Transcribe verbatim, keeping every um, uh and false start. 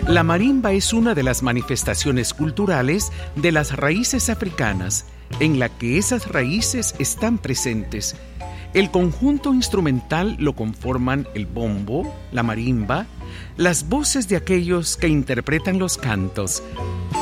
La marimba es una de las manifestaciones culturales de las raíces africanas, en la que esas raíces están presentes. El conjunto instrumental lo conforman el bombo, la marimba, las voces de aquellos que interpretan los cantos,